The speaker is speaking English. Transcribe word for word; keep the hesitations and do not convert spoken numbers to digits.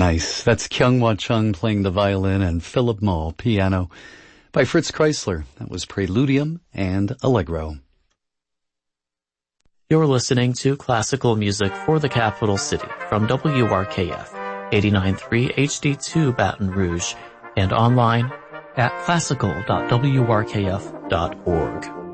Nice. That's Kyung-Wha Chung playing the violin and Philip Moll piano. By Fritz Kreisler. That was Preludium and Allegro. You're listening to classical music for the capital city from W R K F, eighty-nine point three H D two Baton Rouge, and online at classical dot w r k f dot org.